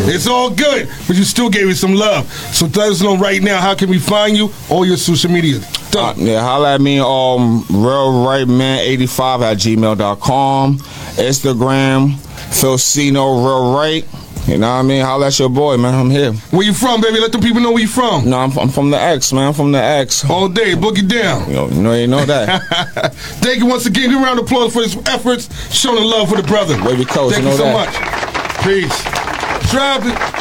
It's all good, but you still gave it some love. So let us know right now, how can we find you? All your social media. Holla at me, realrightman85@gmail.com. Instagram, Philcino Real Right. You know what I mean? Holla at your boy, man. I'm here. Where you from, baby? Let the people know where you from. No, I'm from the X, man. I'm from the X. All day, boogie down. You know that. Thank you once again. Give a round of applause for his efforts, showing love for the brother. Wavy Coast, Thank you so much. Peace. Drop it.